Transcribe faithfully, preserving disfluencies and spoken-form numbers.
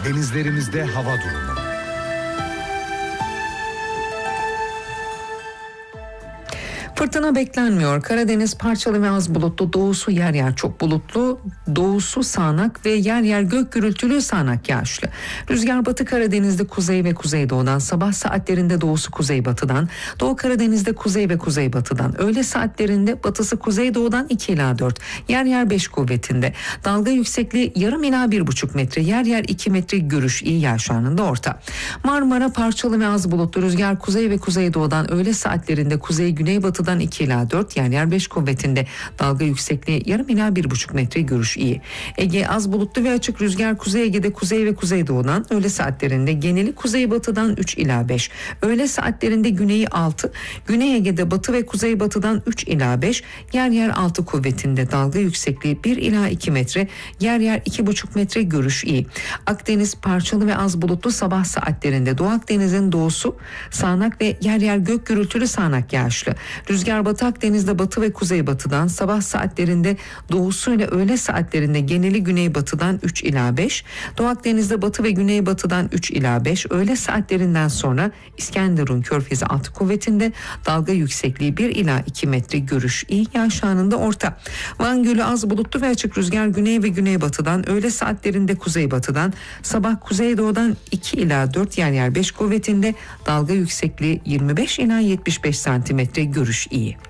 Denizlerimizde hava durumu. Fırtına beklenmiyor. Karadeniz parçalı ve az bulutlu, doğusu yer yer çok bulutlu, doğusu sağanak ve yer yer gök gürültülü sağanak yağışlı. Rüzgar Batı Karadeniz'de kuzey ve kuzeydoğudan, sabah saatlerinde doğusu kuzeybatıdan, Doğu Karadeniz'de kuzey ve kuzeybatıdan, öğle saatlerinde batısı kuzeydoğudan iki ila dört, yer yer beş kuvvetinde. Dalga yüksekliği yarım ila bir buçuk metre, yer yer iki metre, görüş iyi, yağış anında orta. Marmara parçalı ve az bulutlu, rüzgar kuzey ve kuzeydoğudan, öğle saatlerinde kuzey güneybatıdan iki ila dört, yer yer beş kuvvetinde. Dalga yüksekliği yarım ila bir buçuk metre, görüş iyi. Ege az bulutlu ve açık, rüzgar Kuzey Ege'de kuzey ve kuzeydoğudan, öğle saatlerinde geneli kuzeybatıdan üç ila beş, öğle saatlerinde güneyi altı, Güney Ege'de batı ve kuzeybatıdan üç ila beş, yer yer altı kuvvetinde. Dalga yüksekliği bir ila iki metre, yer yer iki buçuk metre, görüş iyi. Akdeniz parçalı ve az bulutlu, sabah saatlerinde Doğu Akdeniz'in doğusu sağanak ve yer yer gök gürültülü sağanak yağışlı. Rüzgar Batı Akdeniz'de batı ve kuzeybatıdan, sabah saatlerinde doğusuyla öğle saatlerinde geneli güneybatıdan üç ila beş, Doğu Akdeniz'de batı ve güneybatıdan üç ila beş, öğle saatlerinden sonra İskenderun Körfezi altı kuvvetinde. Dalga yüksekliği bir ila iki metre, görüş iyi, yağış anında orta. Van Gölü az bulutlu ve açık, rüzgar güney ve güneybatıdan, öğle saatlerinde kuzeybatıdan, sabah kuzeydoğudan iki ila dört, yer yer beş kuvvetinde. Dalga yüksekliği yirmi beş ila yetmiş beş santimetre, görüş iyi.